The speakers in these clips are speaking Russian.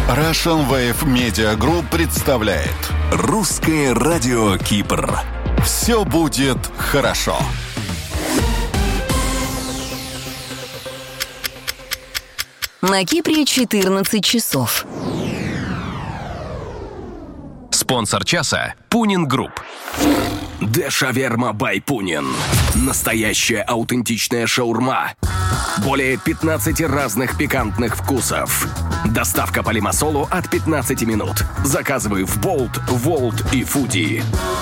Russian Wave Media Group представляет Русское радио Кипр. Все будет хорошо. На Кипре 14 часов. Спонсор часа – Пунин Групп. Дешаверма бай Пунин. Настоящая аутентичная шаурма. Более 15 разных пикантных вкусов. Доставка по Лимассолу от 15 минут. Заказывай в Болт, Волт и Фуди.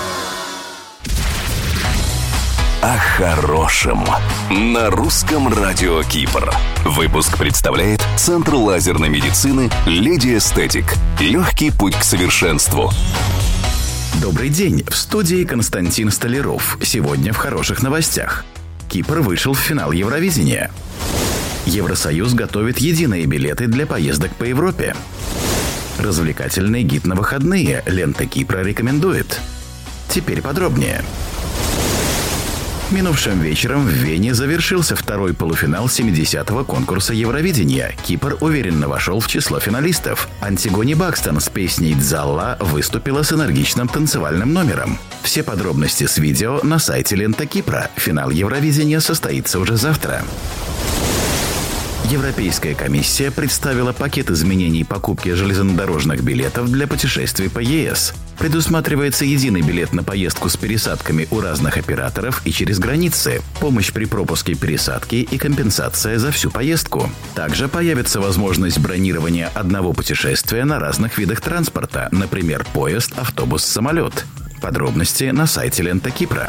О хорошем. На русском радио Кипр. Выпуск представляет Центр лазерной медицины «Леди Эстетик». Легкий путь к совершенству. Добрый день, в студии Константин Столяров. Сегодня в хороших новостях. Кипр вышел в финал Евровидения. Евросоюз готовит единые билеты для поездок по Европе. Развлекательный гид на выходные «Лента Кипра» рекомендует. Теперь подробнее. Минувшим вечером в Вене завершился второй полуфинал 70-го конкурса Евровидения. Кипр уверенно вошел в число финалистов. Антигони Бакстон с песней «Дзалла» выступила с энергичным танцевальным номером. Все подробности с видео на сайте «Лента Кипра». Финал Евровидения состоится уже завтра. Европейская комиссия представила пакет изменений покупки железнодорожных билетов для путешествий по ЕС. Предусматривается единый билет на поездку с пересадками у разных операторов и через границы, помощь при пропуске пересадки и компенсация за всю поездку. Также появится возможность бронирования одного путешествия на разных видах транспорта, например, поезд, автобус, самолет. Подробности на сайте «Лента Кипра».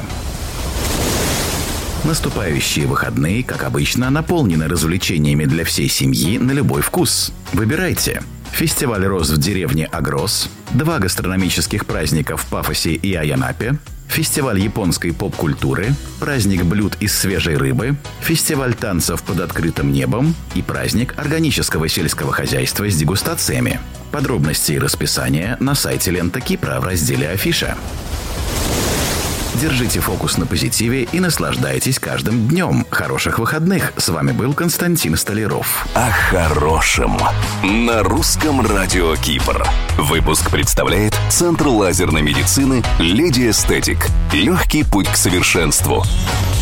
Наступающие выходные, как обычно, наполнены развлечениями для всей семьи на любой вкус. Выбирайте. Фестиваль роз в деревне Агрос, 2 гастрономических праздника в Пафосе и Айанапе, фестиваль японской поп-культуры, праздник блюд из свежей рыбы, фестиваль танцев под открытым небом и праздник органического сельского хозяйства с дегустациями. Подробности и расписание на сайте «Лента Кипра» в разделе «Афиша». Держите фокус на позитиве и наслаждайтесь каждым днем. Хороших выходных. С вами был Константин Столяров. О хорошем. На русском радио Кипр. Выпуск представляет Центр лазерной медицины «Леди Эстетик». Легкий путь к совершенству.